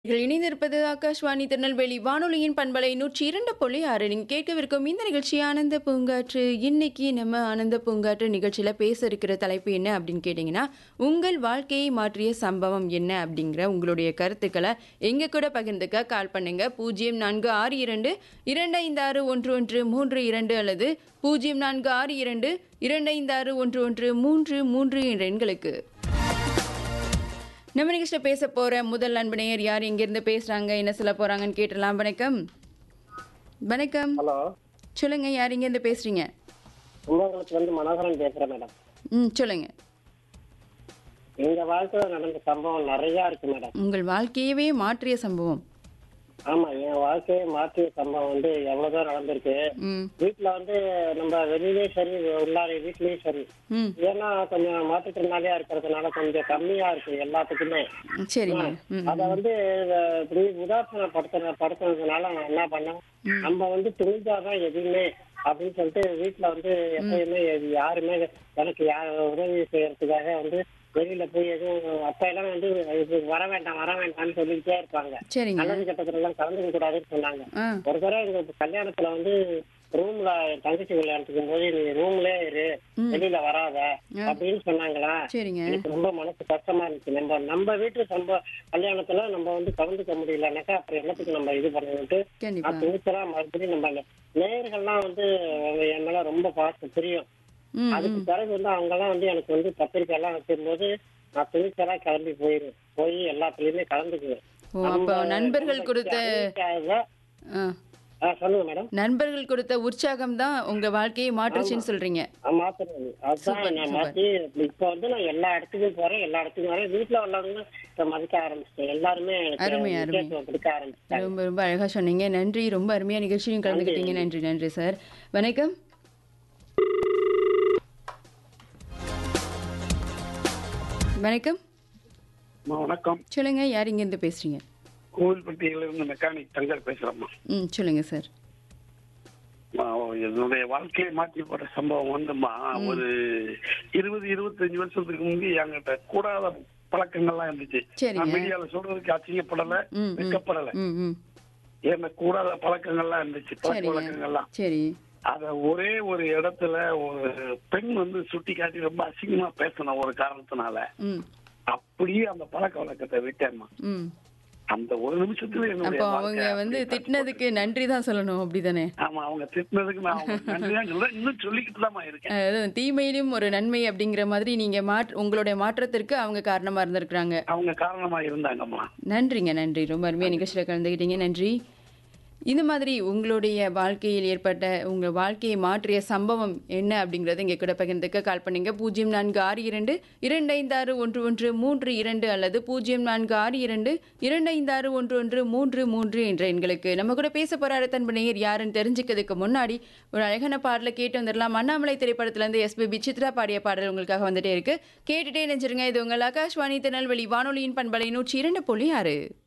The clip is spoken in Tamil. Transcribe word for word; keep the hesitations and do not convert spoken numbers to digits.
நீங்கள் இணைந்திருப்பது ஆகாஷ்வாணி திருநெல்வேலி வானொலியின் பண்பலை நூற்றி இரண்டு புள்ளி ஆறு. நீங்கள் கேட்கவிருக்கும் இந்த நிகழ்ச்சி ஆனந்த பூங்காற்று. இன்னைக்கு நம்ம ஆனந்த பூங்காற்று நிகழ்ச்சியில் பேச இருக்கிற தலைப்பு என்ன அப்படின்னு கேட்டிங்கன்னா, உங்கள் வாழ்க்கையை மாற்றிய சம்பவம் என்ன அப்படிங்கிற உங்களுடைய கருத்துக்களை எங்கள் கூட பகிர்ந்துக்க கால் பண்ணுங்க. பூஜ்ஜியம் நான்கு ஆறு இரண்டு இரண்டு ஐந்து ஆறு ஒன்று ஒன்று மூன்று இரண்டு அல்லது பூஜ்ஜியம் நான்கு ஆறு இரண்டு இரண்டு ஐந்து ஆறு ஒன்று ஒன்று மூன்று மூன்று என்ற எண்களுக்கு. நம்ம நிகழ்ச்சியில் பேச போகிற முதல் அன்பு நேயர் யார், எங்கேருந்து பேசுகிறாங்க, என்ன சொல்ல போகிறாங்கன்னு கேட்டலாம். வணக்கம். வணக்கம். ஹலோ, சொல்லுங்க, யார் இங்கேருந்து பேசுகிறீங்க? உங்களுக்கு வந்து மனோகரன் பேசுறேன் மேடம். ம் சொல்லுங்க. எங்க வாழ்க்கையில நடந்த சம்பவம் நிறைய இருக்கு மேடம். உங்கள் வாழ்க்கையவே மாற்றிய சம்பவம். ஆமா, என் வாழ்க்கையை மாற்றிய சம்பவம் வந்து எவ்வளவுதான் நடந்திருக்கு. ம் வீட்டுல வந்து நம்ம வெளியிலயும் சரி உள்ளார வீட்லயும் சரி, ம் ஏன்னா கொஞ்சம் மாற்றுத்திறனாளியா இருக்கிறதுனால கொஞ்சம் கம்மியா இருக்கு எல்லாத்துக்குமே. சரிங்க. ம் அத வந்து அஹ், இப்படி உதாசனப்படுத்த படுத்துறதுனால நான் என்ன பண்ணேன், நம்ம வந்து துணிஞ்சாதான் எதுவுமே அப்படின்னு சொல்லிட்டு வீட்டுல வந்து எப்பயுமே எது- யாருமே எனக்கு யார் உதவி செய்யறதுக்காக வந்து வெளியில போய் எதுவும் அப்ப எல்லாம் வந்து இது வர வேண்டாம் வர வேண்டாம்னு சொல்லிக்கிட்டே இருப்பாங்க. சரிங்க. நல்லது கட்டத்துல எல்லாம் கலந்துக்க கூடாதுன்னு சொன்னாங்க. ஆ ஒரு தடவை எங்க கல்யாணத்துல வந்து ரூம்ல தங்கச்சி கல்யாணத்துக்கும் போது நீ ரூம்லயே இரு, வெளியில வராத அப்படின்னு சொன்னாங்களா. சரிங்க. எனக்கு ரொம்ப மனசு கஷ்டமா இருந்துச்சு. நம்ம நம்ம வீட்டு சம்ப கல்யாணத்துல நம்ம வந்து கலந்துக்க முடியலனாக்கா அப்புறம் என்னத்துக்கு நம்ம இது பண்ணிட்டு கண்டிப்பா. துணிச்சலா மறுபடியும் நம்ம நேயர்கள்லாம் வந்து என் மேல ரொம்ப பாசம் புரியும். ம் அதுக்கு ம் பிறகு வந்து அவங்க எல்லாம் வந்து எனக்கு வந்து பத்திரிக்கை எல்லாம் வச்சிருந்தபோது நான் துணிச்சலா கிளம்பி போயிரு போய் எல்லாத்துலயுமே கலந்துக்குவேன். ஓ, அப்போ நண்பர்கள் கொடுத்த ஆ ஆ, சொல்லுங்க மேடம். நண்பர்கள் கொடுத்த உற்சாகம் தான் உங்க வாழ்க்கையை மாற்றுச்சுன்னு சொல்றீங்க. மாத்துறது அதுதான் சூப்பர், நான் சூப்பர். மாத்தி இப்ப வந்து நான் எல்லா இடத்துக்கும் போறேன், எல்லா இடத்துக்கும் வரேன். வீட்டுல உள்ளவங்க இப்ப மதிக்க ஆரம்பிச்சிட்டேன். எல்லாருமே எனக்கு அருமை, அருமை. முக்கியத்துவம் கொடுக்க ஆரம்பிச்சிட்டாங்க. ரொம்ப ரொம்ப அழகா சொன்னீங்க. நன்றி. ரொம்ப அருமையா நிகழ்ச்சியும் கலந்துக்கிட்டீங்க. நன்றி நன்றி சார். வணக்கம். வணக்கம். அம்மா, வணக்கம். சொல்லுங்க, யார் இங்கேருந்து பேசுறீங்க? கோவில்பட்டியில இருந்து மெக்கானிக் தங்கர் பேசுறேம்மா. ம் சொல்லுங்க சார். அம்மா, என்னுடைய வாழ்க்கையை மாற்றி போட்ட சம்பவம் வந்துமா, ஒரு இருபது இருபத்தஞ்சு வருஷத்துக்கு முந்தி என்கிட்ட கூடாத பழக்கங்கள்லாம் இருந்துச்சு. சரிங்க. நான் மீடியால சொல்றதுக்கு அசிங்கப்படல, ம், ம். வெக்கப்படல. ம் ம் என்ன கூடாத பழக்கங்கள்லாம் இருந்துச்சு, பழக்க சரிங்க. வழக்கங்கள்லாம். சரி. அத ஒரே ஒரு இடத்துல ஒரு பெண் வந்து சுட்டி காட்டி ரொம்ப அசிங்கமா பேசின ஒரு காரணத்தினால ம் அப்படியே அந்த பழக்க வழக்கத்தை விட்டேம்மா. ம் அந்த ஒரு நிமிஷத்துல என்னுடைய அப்போ அவங்க வாழ்க்கை வந்து அப்படியே திட்டினதுக்கு நன்றி தான் சொல்லணும், அப்படிதானே? ஆமா, அவங்க திட்டினதுக்கு நான் அவங்க நன்றிதான் சொல்றேன். இன்னும் சொல்லிக்கிட்டு தான் இருக்கேன். அதாவது தீமையிலும் ஒரு நன்மை அப்படிங்கிற மாதிரி நீங்க மாற்ற உங்களுடைய மாற்றத்திற்கு அவங்க காரணமா இருந்திருக்கிறாங்க. அவங்க காரணமா இருந்தாங்கம்மா. நன்றிங்க, நன்றி. ரொம்ப அருமையாக நிகழ்ச்சியில் கலந்துக்கிட்டீங்க. நன்றி. இந்த மாதிரி உங்களுடைய வாழ்க்கையில் ஏற்பட்ட உங்கள் வாழ்க்கையை மாற்றிய சம்பவம் என்ன அப்படிங்கிறத இங்கே கூட பகிர்ந்துக்க கால் பண்ணுங்க. பூஜ்ஜியம் நான்கு ஆறு இரண்டு இரண்டு ஐந்து ஆறு ஒன்று ஒன்று மூன்று இரண்டு அல்லது பூஜ்ஜியம் நான்கு ஆறு இரண்டு இரண்டு ஐந்து ஆறு ஒன்று ஒன்று மூன்று மூன்று என்ற எண்களுக்கு. நம்ம கூட பேச போகிற அடுத்த நேயர் யாருன்னு தெரிஞ்சுக்கிறதுக்கு முன்னாடி ஒரு அழகான பாடலை கேட்டு வந்துடலாம். அண்ணாமலை திரைப்படத்திலேருந்து எஸ்பிபி சித்ரா பாடிய பாடல் உங்களுக்காக வந்துட்டே இருக்கு. கேட்டுட்டே நினைச்சிருங்க. இது உங்கள் ஆகாஷ்வாணி திருநெல்வேலி வானொலியின் பண்பலை நூற்றி இரண்டு புள்ளி ஆறு.